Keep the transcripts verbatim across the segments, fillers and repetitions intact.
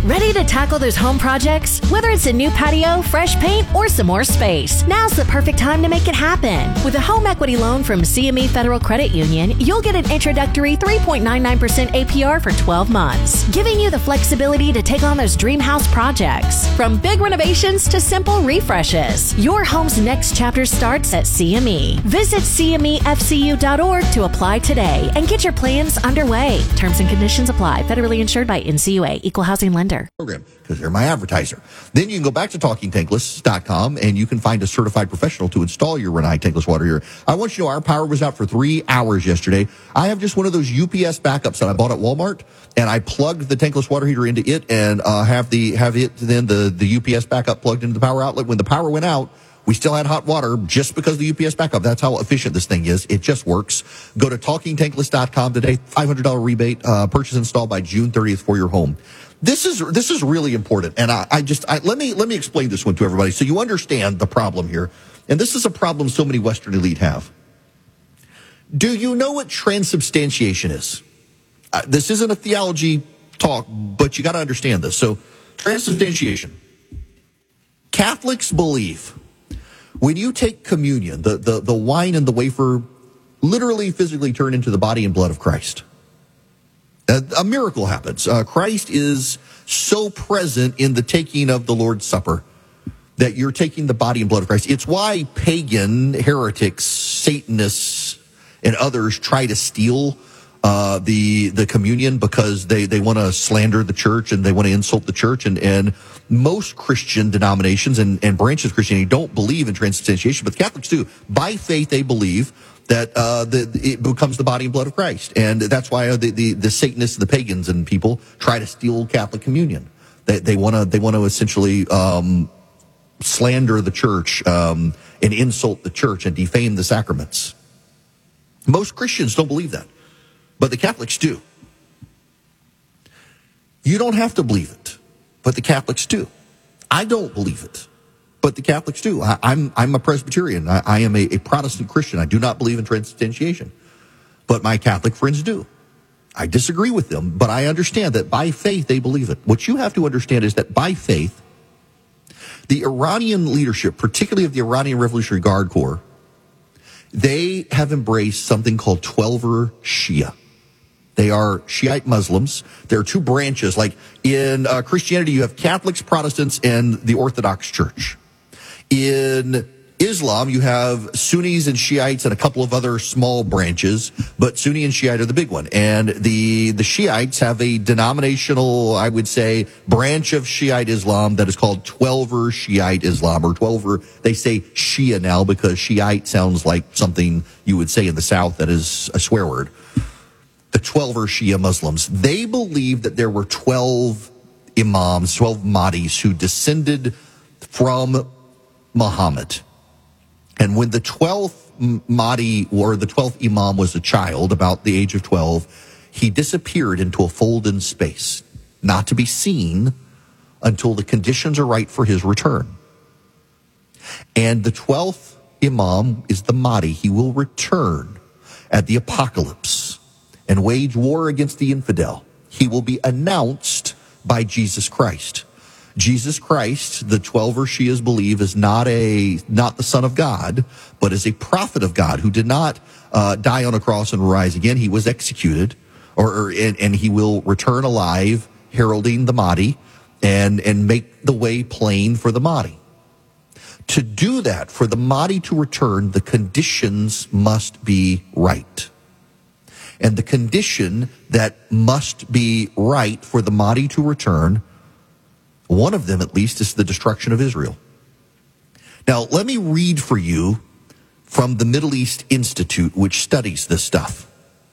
Ready to tackle those home projects? Whether it's a new patio, fresh paint, or some more space, now's the perfect time to make it happen. With a home equity loan from C M E Federal Credit Union, you'll get an introductory three point nine nine percent A P R for twelve months, giving you the flexibility to take on those dream house projects. From big renovations to simple refreshes, your home's next chapter starts at C M E. Visit C M E F C U dot org to apply today and get your plans underway. Terms and conditions apply. Federally insured by N C U A, Equal Housing Lender. Program, because they're my advertiser. Then you can go back to talking tankless dot com and you can find a certified professional to install your Rinnai tankless water heater. I want you to know our power was out for three hours yesterday. I have just one of those U P S backups that I bought at Walmart, and I plugged the tankless water heater into it and uh, have the have it then the the U P S backup plugged into the power outlet. When the power went out, we still had hot water just because of the U P S backup. That's how efficient this thing is. It just works. Go to talking tankless dot com today. five hundred dollars rebate, uh, purchase installed by June thirtieth for your home. This is this is really important, and I, I just I, let me let me explain this one to everybody so you understand the problem here. And this is a problem so many Western elite have. Do you know what transubstantiation is? Uh, this isn't a theology talk, but you got to understand this. So, transubstantiation. Catholics believe when you take communion, the the the wine and the wafer literally physically turn into the body and blood of Christ. A, a miracle happens. Uh, Christ is so present in the taking of the Lord's Supper that you're taking the body and blood of Christ. It's why pagan heretics, Satanists, and others try to steal uh, the the communion because they, they want to slander the church and they want to insult the church. And, and most Christian denominations and, and branches of Christianity don't believe in transubstantiation, but the Catholics do. By faith, they believe that uh, the, it becomes the body and blood of Christ. And that's why the, the, the Satanists, the pagans and people try to steal Catholic communion. They, they want to they want to essentially um, slander the church um, and insult the church and defame the sacraments. Most Christians don't believe that, but the Catholics do. You don't have to believe it, but the Catholics do. I don't believe it, but the Catholics do. I, I'm I'm a Presbyterian. I, I am a, a Protestant Christian. I do not believe in transubstantiation, but my Catholic friends do. I disagree with them, but I understand that by faith they believe it. What you have to understand is that by faith, the Iranian leadership, particularly of the Iranian Revolutionary Guard Corps, they have embraced something called Twelver Shia. They are Shiite Muslims. There are two branches. Like in uh, Christianity, you have Catholics, Protestants, and the Orthodox Church. In Islam, you have Sunnis and Shiites and a couple of other small branches, but Sunni and Shiite are the big one. And the, the Shiites have a denominational, I would say, branch of Shiite Islam that is called Twelver Shiite Islam, or Twelver. They say Shia now because Shiite sounds like something you would say in the South that is a swear word. The Twelver Shia Muslims, they believe that there were twelve imams, twelve Mahdis who descended from Muhammad. And when the twelfth Mahdi, or the twelfth Imam, was a child, about the age of twelve, he disappeared into a fold in space, not to be seen until the conditions are right for his return. And the twelfth Imam is the Mahdi. He will return at the apocalypse and wage war against the infidel. He will be announced by Jesus Christ. Jesus Christ, the Twelver Shias believe, is not a not the Son of God, but is a prophet of God who did not uh, die on a cross and rise again. He was executed, or, or and, and he will return alive, heralding the Mahdi, and and make the way plain for the Mahdi. To do that, for the Mahdi to return, the conditions must be right. And the condition that must be right for the Mahdi to return, one of them, at least, is the destruction of Israel. Now, let me read for you from the Middle East Institute, which studies this stuff.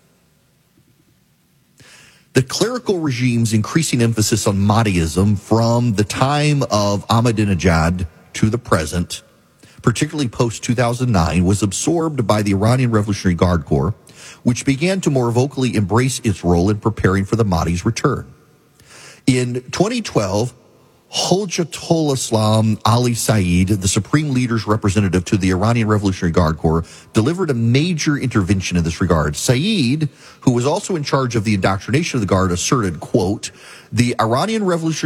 The clerical regime's increasing emphasis on Mahdiism from the time of Ahmadinejad to the present, particularly post two thousand nine, was absorbed by the Iranian Revolutionary Guard Corps, which began to more vocally embrace its role in preparing for the Mahdi's return. In twenty twelve, Hojjatul Islam Ali Saeed, the supreme leader's representative to the Iranian Revolutionary Guard Corps, delivered a major intervention in this regard. Saeed, who was also in charge of the indoctrination of the Guard, asserted, quote, "The Iranian Revolutionary